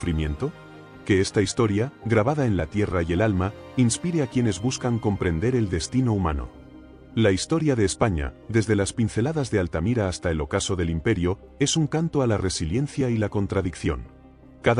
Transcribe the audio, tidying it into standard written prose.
sufrimiento? Que esta historia, grabada en la tierra y el alma, inspire a quienes buscan comprender el destino humano. La historia de España, desde las pinceladas de Altamira hasta el ocaso del Imperio, es un canto a la resiliencia y la contradicción.